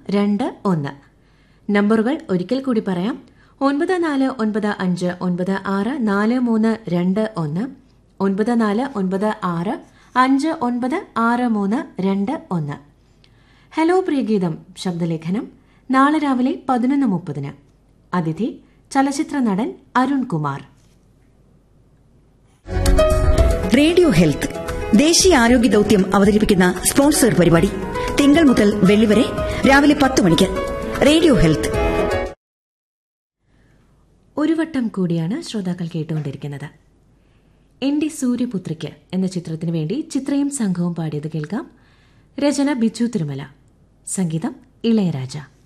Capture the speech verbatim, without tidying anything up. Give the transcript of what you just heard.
രണ്ട് ഒന്ന്. നമ്പറുകൾ ഒരിക്കൽ കൂടി പറയാം. ഒൻപത് നാല് ഒൻപത് അഞ്ച് ഒൻപത് ആറ് നാല് മൂന്ന് രണ്ട് ഒന്ന്, ഒൻപത് നാല് ഒൻപത് ആറ് അഞ്ച് ഒൻപത് ആറ് മൂന്ന് രണ്ട് ഒന്ന്. ഹലോ പ്രിയഗീതം ശബ്ദലേഖനം നാളെ രാവിലെ പതിനൊന്ന് മുപ്പതിന്. അതിഥി ചലച്ചിത്ര നടൻ അരുൺ കുമാർ. റേഡിയോ ഹെൽത്ത് ദേശീയ ആരോഗ്യ ദൌത്യം അവതരിപ്പിക്കുന്ന സ്പോൺസർ പരിപാടി തിങ്കൾ മുതൽ വെള്ളി വരെ രാവിലെ പത്ത് മണിക്ക്. Radio health. ഒരു വട്ടം കൂടിയാണ് ശ്രോതാക്കൾ കേട്ടുകൊണ്ടിരിക്കുന്നത്. എന്റെ സൂര്യപുത്രിക്ക് എന്ന ചിത്രത്തിനു വേണ്ടി ചിത്രയും സംഘവും പാടിയത് കേൾക്കാം. രചന ബിജു തിരുമല, സംഗീതം ഇളയരാജ.